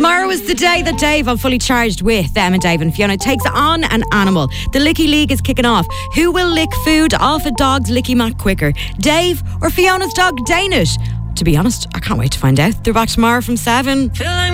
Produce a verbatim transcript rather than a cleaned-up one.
Tomorrow is the day that Dave, I'm fully charged with Emma, Dave and Fiona, takes on an animal. The Licky League is kicking off. Who will lick food off a dog's licky mat quicker? Dave or Fiona's dog Danish? To be honest, I can't wait to find out. They're back tomorrow from seven.